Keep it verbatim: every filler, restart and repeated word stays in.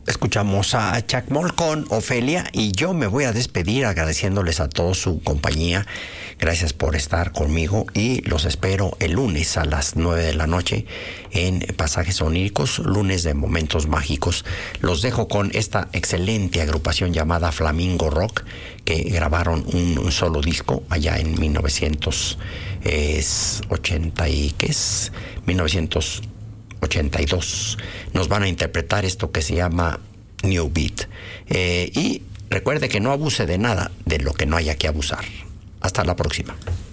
Escuchamos a Chacmol con Ofelia y yo me voy a despedir agradeciéndoles a todos su compañía. Gracias por estar conmigo y los espero el lunes a las nueve de la noche en Pasajes Oníricos, lunes de Momentos Mágicos. Los dejo con esta excelente agrupación llamada Flamingo Rock, que grabaron un, un solo disco allá en mil novecientos ochenta y ¿qué es? mil novecientos ochenta y dos. Nos van a interpretar esto que se llama New Beat. Eh, y recuerde que no abuse de nada de lo que no haya que abusar. Hasta la próxima.